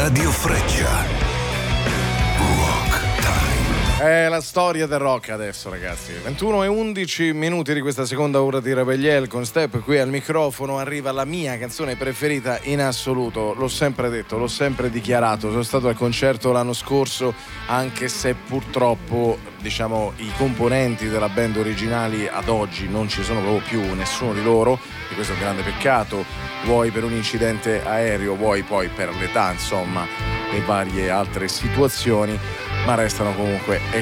Radio Freccia. Rock Time. È la storia del rock adesso, ragazzi. 21:11 di questa seconda ora di Rebelliel con Step qui al microfono. Arriva la mia canzone preferita in assoluto. L'ho sempre detto, l'ho sempre dichiarato. Sono stato al concerto l'anno scorso, anche se purtroppo, diciamo, i componenti della band originali ad oggi non ci sono proprio più, nessuno di loro, e questo è un grande peccato, vuoi per un incidente aereo, vuoi poi per l'età, insomma, e varie altre situazioni, ma restano comunque